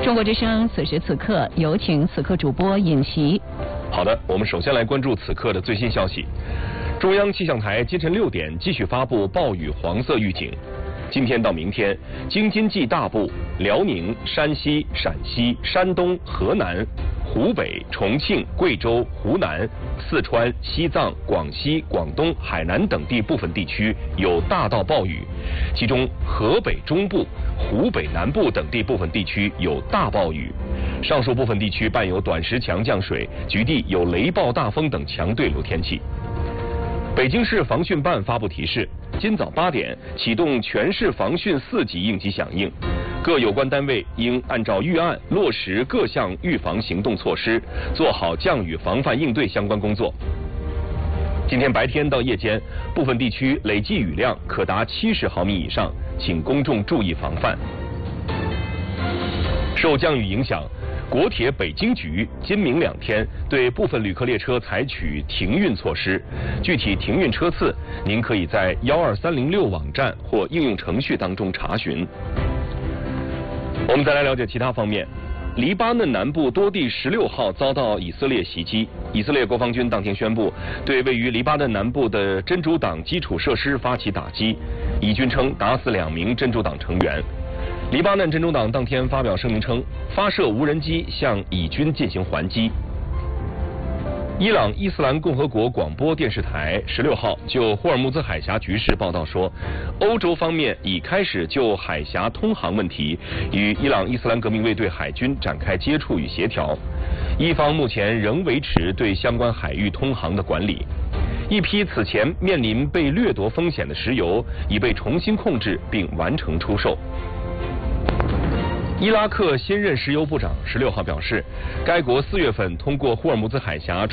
中国之声此时此刻有请此刻主播尹习。 好的，我们首先来关注此刻的最新消息。中央气象台今晨6点继续发布暴雨黄色预警。今天到明天，京津冀大部、辽宁、山西、陕西、山东、河南、湖北、重庆、贵州、湖南、四川、西藏、广西、广东、海南等地部分地区有大到暴雨，其中河北中部、湖北南部等地部分地区有大暴雨，上述部分地区伴有短时强降水，局地有雷暴大风等强对流天气。北京市防汛办发布提示，今早8点启动全市防汛4级应急响应，各有关单位应按照预案落实各项预防行动措施，做好降雨防范应对相关工作。今天白天到夜间，部分地区累计雨量可达70毫米以上，请公众注意防范。受降雨影响，国铁北京局今明2天对部分旅客列车采取停运措施，具体停运车次您可以在12306网站或应用程序当中查询。我们再来了解其他方面。黎巴嫩南部多地16号遭到以色列袭击，以色列国防军当天宣布对位于黎巴嫩南部的真主党基础设施发起打击，以军称打死2名真主党成员。黎巴嫩真主党当天发表声明称，发射无人机向以军进行还击。伊朗伊斯兰共和国广播电视台16号就霍尔木兹海峡局势报道说，欧洲方面已开始就海峡通航问题与伊朗伊斯兰革命卫队海军展开接触与协调，伊方目前仍维持对相关海域通航的管理。一批此前面临被掠夺风险的石油已被重新控制并完成出售。伊拉克新任石油部长16号表示，该国4月份通过霍尔木兹海峡